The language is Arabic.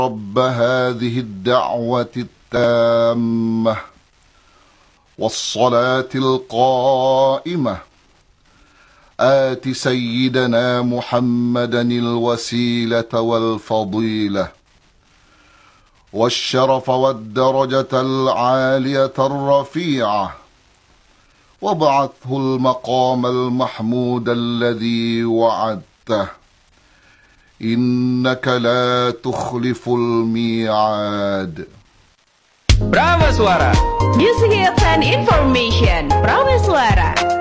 رب هذه الدعوة التامة والصلاة القائمة آت سيدنا محمدا الوسيلة والفضيلة والشرف والدرجة العالية الرفيعة وابعثه المقام المحمود الذي وعدته إنك لا تخلف الميعاد. Prameswara. Music hits and information. Prameswara.